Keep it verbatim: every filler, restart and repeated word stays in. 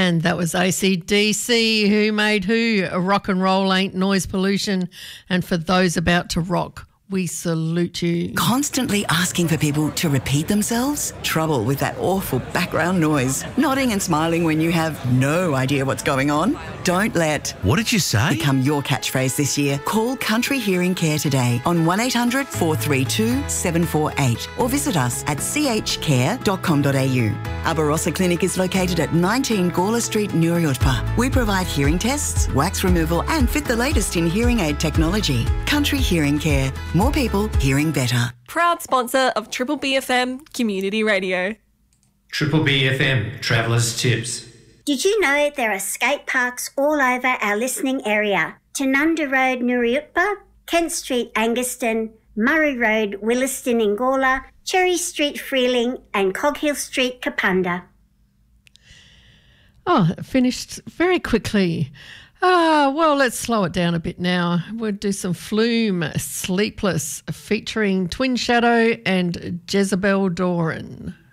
And that was A C D C, Who Made Who. Rock and roll ain't noise pollution. And for those about to rock, we salute you. Constantly asking for people to repeat themselves? Trouble with that awful background noise. Nodding and smiling when you have no idea what's going on? Don't let What did you say? become your catchphrase this year. Call Country Hearing Care today on one eight hundred four three two seven four eight or visit us at c h care dot com dot a u. Our Barossa Clinic is located at nineteen Gawler Street, Nuriyotpa. We provide hearing tests, wax removal and fit the latest in hearing aid technology. Country Hearing Care. More people hearing better. Proud sponsor of Triple B F M Community Radio. Triple B F M Travellers Tips. Did you know there are skate parks all over our listening area? Tanunda Road, Nuriyutpa, Kent Street, Angaston, Murray Road, Williston, Ingawla, Cherry Street, Freeling and Coghill Street, Kapunda. Oh, it finished very quickly. Ah, well, let's slow it down a bit now. We'll do some Flume, Sleepless, featuring Twin Shadow and Jezebel Doran.